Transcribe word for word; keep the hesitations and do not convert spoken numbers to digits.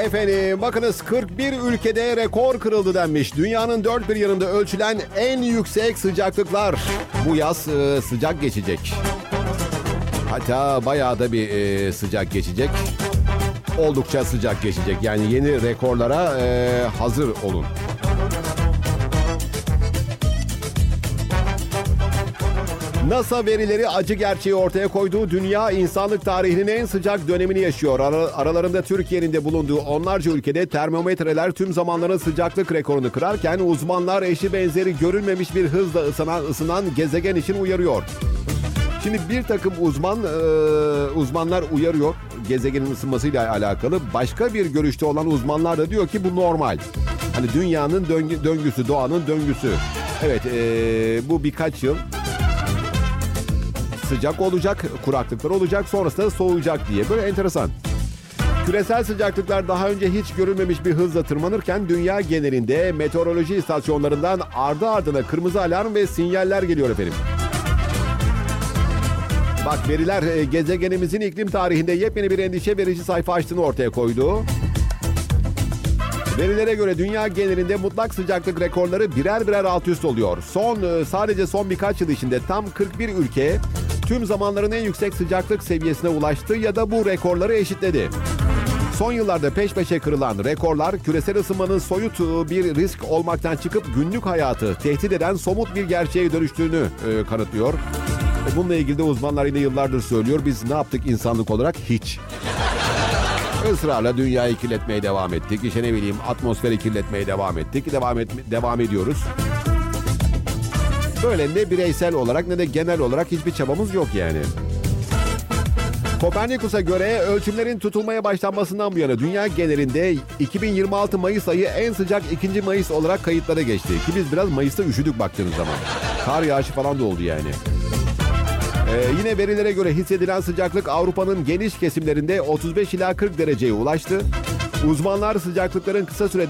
Efendim bakınız kırk bir ülkede rekor kırıldı denmiş. Dünyanın dört bir yanında ölçülen en yüksek sıcaklıklar. Bu yaz e, sıcak geçecek. Hatta bayağı da bir e, sıcak geçecek. Oldukça sıcak geçecek. Yani yeni rekorlara e, hazır olun. NASA verileri acı gerçeği ortaya koyduğu dünya insanlık tarihinin en sıcak dönemini yaşıyor. Ara, aralarında Türkiye'nin de bulunduğu onlarca ülkede termometreler tüm zamanların sıcaklık rekorunu kırarken uzmanlar eşi benzeri görülmemiş bir hızla ısınan, ısınan gezegen için uyarıyor. Şimdi bir takım uzman e, uzmanlar uyarıyor gezegenin ısınmasıyla alakalı. Başka bir görüşte olan uzmanlar da diyor ki bu normal. Hani dünyanın döngü, döngüsü, doğanın döngüsü. Evet e, bu birkaç yıl sıcak olacak, kuraklıklar olacak, sonrasında soğuyacak diye. Böyle enteresan. Küresel sıcaklıklar daha önce hiç görülmemiş bir hızla tırmanırken dünya genelinde meteoroloji istasyonlarından ardı ardına kırmızı alarm ve sinyaller geliyor efendim. Bak veriler gezegenimizin iklim tarihinde yepyeni bir endişe verici sayfa açtığını ortaya koydu. Verilere göre dünya genelinde mutlak sıcaklık rekorları birer birer alt üst oluyor. Son sadece son birkaç yıl içinde tam kırk bir ülke tüm zamanların en yüksek sıcaklık seviyesine ulaştı ya da bu rekorları eşitledi. Son yıllarda peş peşe kırılan rekorlar küresel ısınmanın soyut bir risk olmaktan çıkıp günlük hayatı tehdit eden somut bir gerçeğe dönüştüğünü e, kanıtlıyor. E, bununla ilgili de uzmanlar yine yıllardır söylüyor. Biz ne yaptık insanlık olarak? Hiç. Israrla dünyayı kirletmeye devam ettik. İşte ne bileyim atmosferi kirletmeye devam ettik. Devam et, devam ediyoruz. Böyle ne bireysel olarak ne de genel olarak hiçbir çabamız yok yani. Kopernikus'a göre ölçümlerin tutulmaya başlanmasından bu yana dünya genelinde iki bin yirmi altı Mayıs ayı en sıcak ikinci Mayıs olarak kayıtlara geçti. Ki biz biraz Mayıs'ta üşüdük baktığınız zaman. Kar yağışı falan da oldu yani. Ee, yine verilere göre hissedilen sıcaklık Avrupa'nın geniş kesimlerinde otuz beş ila kırk dereceye ulaştı. Uzmanlar sıcaklıkların kısa sürede